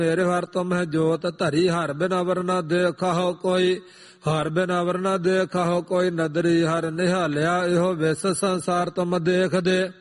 ਮੇਰੇ ਹਰ ਤੁਮ ਹੈ ਜੋਤ ਧਰੀ, ਹਰ ਬਿਨ ਅਵਰ ਨਾ ਦੇਖਾਹੋ ਕੋਈ, ਹਰ ਬਿਨ ਅਵਰ ਨਾ ਦੇਖਾਹੋ ਕੋਈ। ਨਦਰੀ ਹਰ ਨਿਹਾਲਿਆ, ਇਹੋ ਵਿਸ ਸੰਸਾਰ ਤੁਮ ਦੇਖਦੇ।